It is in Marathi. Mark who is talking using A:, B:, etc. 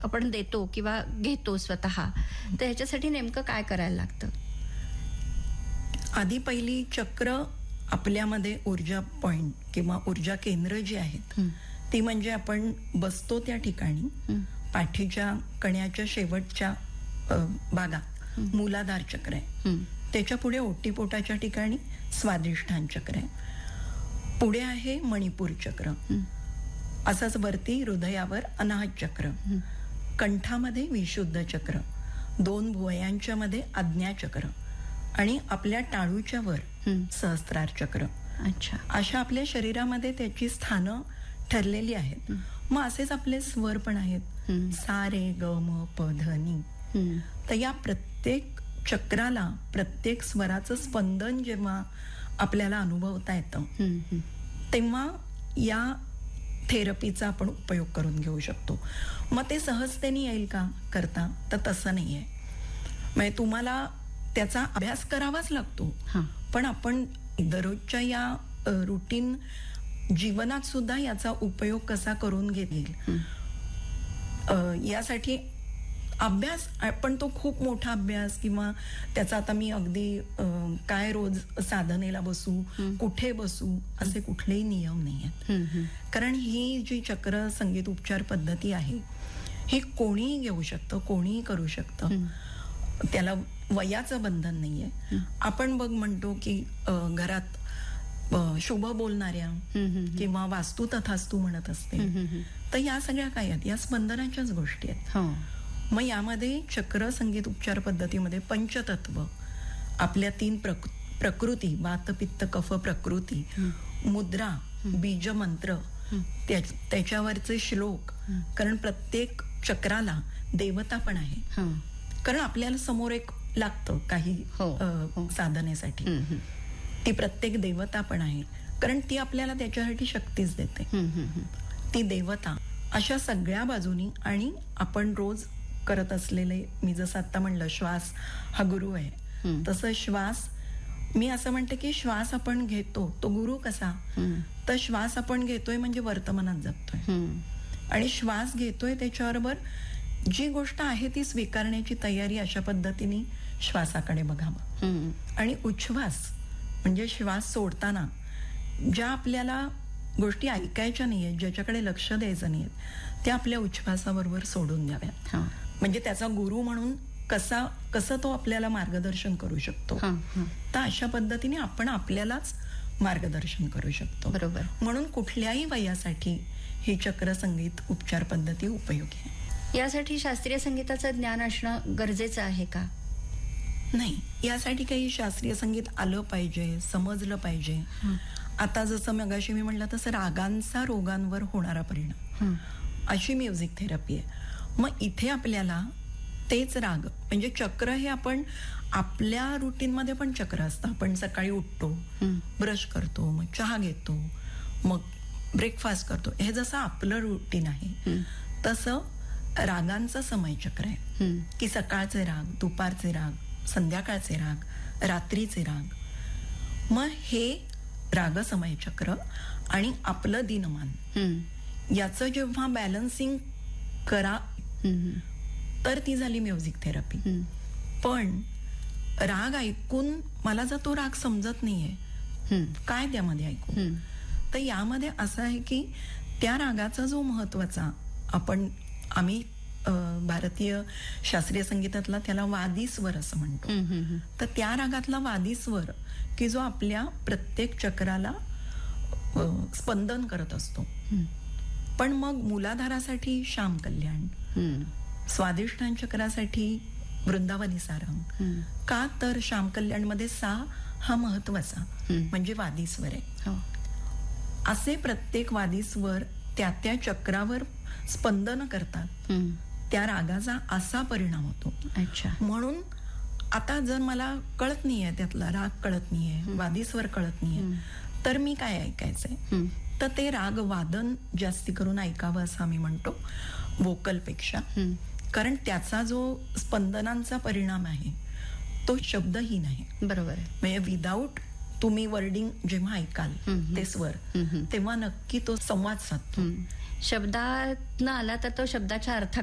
A: आपण देतो किंवा घेतो स्वतः, तर ह्याच्यासाठी नेमकं काय करायला लागतं?
B: आधी पहिली चक्र आपल्यामध्ये ऊर्जा पॉइंट किंवा ऊर्जा केंद्र जी आहेत ती म्हणजे आपण बसतो त्या ठिकाणी पाठीच्या कण्याच्या शेवटच्या भागात मूलाधार चक्र आहे. त्याच्या पुढे ओटीपोटाच्या ठिकाणी स्वादिष्ठान चक्र आहे. पुढे आहे मणिपूर चक्र. असंच वरती हृदयावर अनाहत चक्र. कंठामध्ये विशुद्ध चक्र. 2 भुवयांच्या मध्ये आज्ञा चक्र आणि आपल्या टाळूच्या वर सहस्त्रार चक्र.
A: अच्छा.
B: अशा आपल्या शरीरामध्ये त्याची स्थानं ठरलेली आहेत. मग असेच आपले स्वर पण आहेत. सा रे ग म प ध नी. तर या प्रत्येक चक्राला प्रत्येक स्वराचं स्पंदन जेव्हा आपल्याला अनुभवता येतं तेव्हा या थेरपीचा आपण उपयोग करून घेऊ शकतो. मग ते सहजतेने येईल का करता? तर तसं नाहीये. म्हणजे तुम्हाला त्याचा अभ्यास करावाच लागतो. पण आपण दररोजच्या या रुटीन जीवनात सुद्धा याचा उपयोग कसा करून घेईल यासाठी अभ्यास, पण तो खूप मोठा अभ्यास किंवा त्याचा आता मी अगदी काय रोज साधनेला बसू, कुठे बसू, असे कुठलेही नियम नाही आहेत. कारण ही जी चक्र संगीत उपचार पद्धती आहे ही कोणीही घेऊ शकतं, कोणीही करू शकतं. त्याला वयाचं बंधन नाहीये. आपण बघ म्हणतो की घरात शुभ बोलणाऱ्या किंवा वास्तू तथास्तू म्हणत असते, तर या सगळ्या काय आहेत? या स्पंदनाच्याच गोष्टी आहेत. मग यामध्ये चक्र संगीत उपचार पद्धतीमध्ये पंचतत्व, आपल्या 3 प्रकृती, वात पित्त कफ प्रकृती, मुद्रा, बीज मंत्र, त्याच्यावरचे श्लोक, कारण प्रत्येक चक्राला देवता पण आहे. कारण आपल्याला समोर एक लागतं काही साधनेसाठी, ती प्रत्येक देवता पण आहे. कारण ती आपल्याला त्याच्यासाठी शक्तीच देते, ती देवता. अशा सगळ्या बाजूनी आणि आपण रोज करत असलेले, मी जसं आता म्हणलं श्वास हा गुरु आहे, तसं श्वास मी असं म्हणते की श्वास आपण घेतो तो गुरु कसा, तर श्वास आपण घेतोय म्हणजे वर्तमानात जगतोय आणि श्वास घेतोय त्याच्याबरोबर जी गोष्ट आहे ती स्वीकारण्याची तयारी, अशा पद्धतीने श्वासाकडे बघावं. आणि उच्छ्वास म्हणजे श्वास सोडताना ज्या आपल्याला गोष्टी ऐकायच्या नाहीयेत, ज्याच्याकडे लक्ष द्यायचं नाहीये, त्या आपल्या उच्छ्वासाबरोबर सोडून द्याव्यात. म्हणजे त्याचा गुरु म्हणून कसं तो आपल्याला मार्गदर्शन करू शकतो, तर अशा पद्धतीने आपण आपल्यालाच मार्गदर्शन करू शकतो.
A: बरोबर.
B: म्हणून कुठल्याही वयासाठी ही चक्र संगीत उपचार पद्धती उपयोगी आहे.
A: यासाठी शास्त्रीय संगीताचं ज्ञान असणं गरजेचं आहे का?
B: नाही, यासाठी काही शास्त्रीय संगीत आलं पाहिजे, समजलं पाहिजे. आता जसं मगाशी मी म्हणलं तसं रागांचा रोगांवर होणारा परिणाम, अशी म्युझिक थेरपी आहे. मग इथे आपल्याला तेच राग म्हणजे चक्र हे आपण आपल्या रुटीन मध्ये पण चक्र असतं. आपण सकाळी उठतो, ब्रश करतो, मग चहा घेतो, मग ब्रेकफास्ट करतो, हे जसं आपलं रुटीन आहे तसं रागांचा समय चक्र आहे की सकाळचे राग, दुपारचे राग, संध्याकाळचे राग, रात्रीचे राग. मग हे राग समय चक्र आणि आपलं दिनमान याचं जेव्हा बॅलन्सिंग करा तर ती झाली म्युझिक थेरपी. पण राग ऐकून मला जर तो राग समजत नाहीये, काय त्यामध्ये ऐकू, तर यामध्ये असं आहे की त्या रागाचा जो महत्वाचा आम्ही भारतीय शास्त्रीय संगीतातला त्याला वादी स्वर असं म्हणतो, तर त्या रागातला वादी स्वर की जो आपल्या प्रत्येक चक्राला स्पंदन करत असतो. पण मग मूलाधारासाठी श्याम कल्याण, स्वादिष्ठान चक्रासाठी वृंदावनी सारंग, का तर श्याम कल्याण मध्ये सा हा महत्वाचा म्हणजे वादी स्वर आहे. असे प्रत्येक वादी स्वर त्या चक्रावर स्पंदन करतात, त्या रागाचा असा परिणाम होतो.
A: अच्छा.
B: म्हणून आता जर मला कळत नाहीये, त्यातला राग कळत नाहीये, वादी स्वर कळत नाहीये, तर मी काय ऐकायचंय, तर ते राग वादन जास्ती करून ऐकावं असं आम्ही म्हणतो वोकलपेक्षा. कारण त्याचा जो स्पंदनांचा परिणाम आहे तो शब्दहीन आहे.
A: बरोबर.
B: म्हणजे विदाऊट तुम्ही वर्डिंग जेव्हा ऐकाल ते स्वर, तेव्हा नक्की तो संवाद साधतो.
A: शब्दात न आला तर तो शब्दाच्या अर्थ